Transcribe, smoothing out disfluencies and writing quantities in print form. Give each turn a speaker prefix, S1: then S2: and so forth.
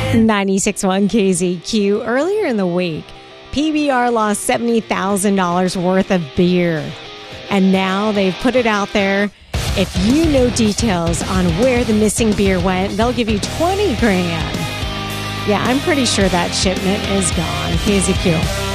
S1: 96.1 KZQ. Earlier in the week, PBR lost $70,000 worth of beer. And now they've put it out there. If you know details on where the missing beer went, they'll give you 20 grand. Yeah, I'm pretty sure that shipment is gone. KZQ.